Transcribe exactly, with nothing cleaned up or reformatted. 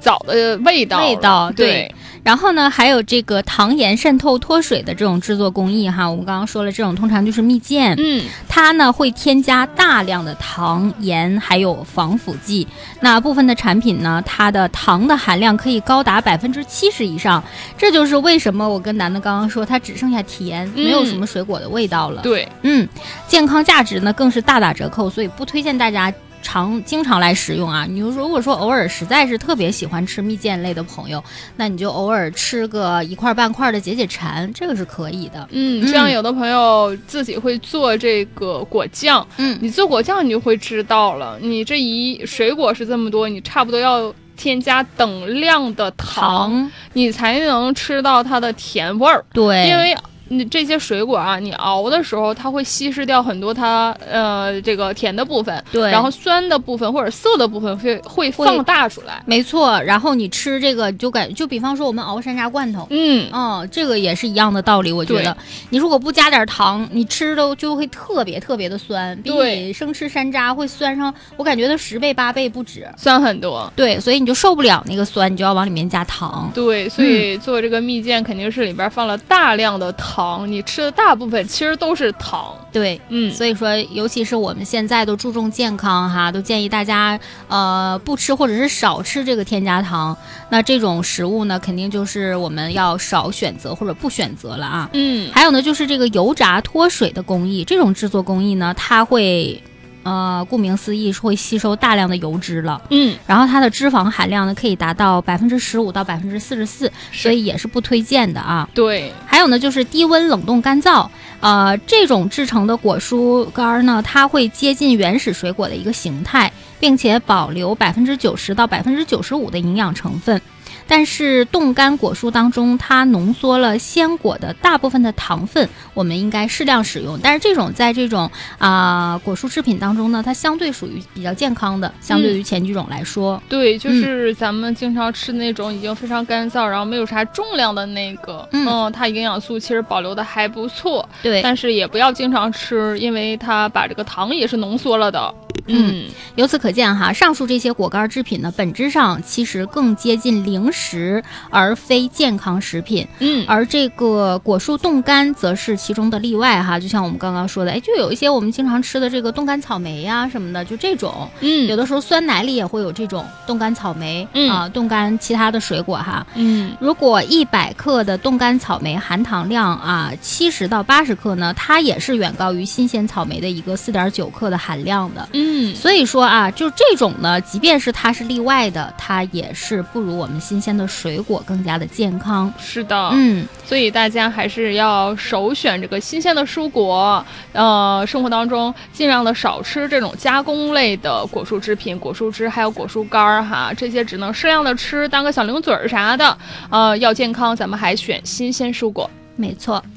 枣的味道味道对, 对。然后呢，还有这个糖盐渗透脱水的这种制作工艺哈，我们刚刚说了，这种通常就是蜜饯， 嗯， 它呢会添加大量的糖、盐还有防腐剂。那部分的产品呢，它的糖的含量可以高达百分之七十以上，这就是为什么我跟楠楠刚刚说，它只剩下甜， 嗯、 没有什么水果的味道了。 对， 嗯，健康价值呢更是大打折扣，所以不推荐大家常经常来食用啊。你如果说偶尔实在是特别喜欢吃蜜饯类的朋友，那你就偶尔吃个一块半块的解解馋，这个是可以的。 嗯，这样有的朋友自己会做这个果酱， 嗯， 你做果酱你就会知道了，你这一水果是这么多，你差不多要添加等量的糖，糖你才能吃到它的甜味儿。 对， 因为你这些水果啊，你熬的时候它会稀释掉很多它呃这个甜的部分， 对， 然后酸的部分或者涩的部分会会放大出来。 没错，然后你吃这个就感就比方说我们熬山楂罐头， 嗯哦，这个也是一样的道理。我觉得你如果不加点糖，你吃的就会特别特别的酸，比你生吃山楂会酸上，我感觉都十倍八倍不止， 酸很多。 对，所以你就受不了那个酸，你就要往里面加糖。 对，所以做这个蜜饯肯定是里边放了大量的糖。糖，你吃的大部分其实都是糖。 对，嗯，所以说，尤其是我们现在都注重健康哈，都建议大家呃不吃或者是少吃这个添加糖。那这种食物呢，肯定就是我们要少选择或者不选择了啊。 嗯， 还有呢，就是这个油炸脱水的工艺，这种制作工艺呢，它会。呃，顾名思义是会吸收大量的油脂了， 嗯， 然后它的脂肪含量呢可以达到百分之十五到百分之四十四，所以也是不推荐的啊。 对， 还有呢就是低温冷冻干燥，呃，这种制成的果蔬干呢，它会接近原始水果的一个形态，并且保留百分之九十到百分之九十五的营养成分。但是冻干果蔬当中，它浓缩了鲜果的大部分的糖分，我们应该适量使用。但是这种在这种啊、呃、果蔬制品当中呢，它相对属于比较健康的，相对于前几种来说。 嗯、对，就是咱们经常吃的那种已经非常干燥，然后没有啥重量的那个，嗯，嗯它营养素其实保留的还不错。 对， 但是也不要经常吃，因为它把这个糖也是浓缩了的。 嗯，由此可见哈，上述这些果干制品呢，本质上其实更接近零食而非健康食品。 嗯， 而这个果蔬冻干则是其中的例外哈。就像我们刚刚说的，哎，就有一些我们经常吃的这个冻干草莓呀、啊、什么的，就这种。 嗯， 有的时候酸奶里也会有这种冻干草莓、嗯、啊，冻干其他的水果哈。 嗯， 如果一百克的冻干草莓含糖量啊七十到八十克呢，它也是远高于新鲜草莓的一个四点九克的含量的。 嗯。 所以说啊，就这种呢，即便是它是例外的，它也是不如我们新鲜的水果更加的健康。 是的， 嗯， 所以大家还是要首选这个新鲜的蔬果，呃，生活当中尽量的少吃这种加工类的果蔬制品、果蔬汁还有果蔬干儿哈，这些只能适量的吃，当个小零嘴儿啥的。呃，要健康，咱们还选新鲜蔬果。 没错。